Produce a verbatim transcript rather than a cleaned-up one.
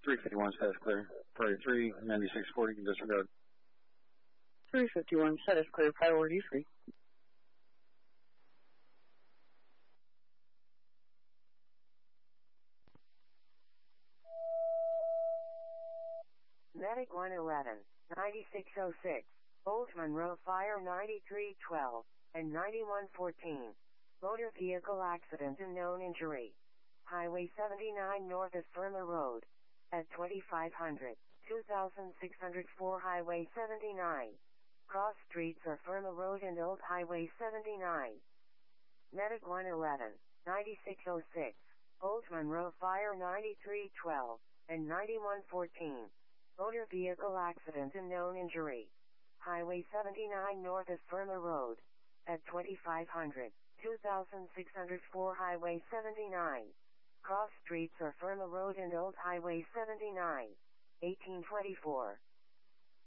three fifty-one status clear. Priority three, ninety-six forty, can disregard. three fifty-one status clear, priority three. Medic one eleven, ninety-six oh six, Old Monroe Fire ninety-three twelve, and ninety-one fourteen. Motor vehicle accident and known injury. Highway seventy-nine north of Firma Road. At twenty-five hundred, two thousand six hundred four Highway seventy-nine. Cross streets are Firma Road and Old Highway seventy-nine. Medic one eleven, ninety-six oh six, Old Monroe Fire ninety-three twelve, and ninety-one fourteen. Motor vehicle accident and known injury. Highway seventy-nine north of Firma Road. At twenty-five hundred, two thousand six hundred four Highway seventy-nine. Cross streets are Firma Road and Old Highway seventy-nine. eighteen twenty-four.